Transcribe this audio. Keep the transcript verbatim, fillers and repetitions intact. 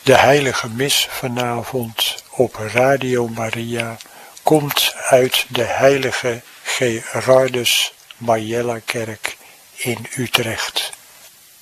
De heilige mis vanavond op Radio Maria komt uit de heilige Gerardus Majella Kerk in Utrecht.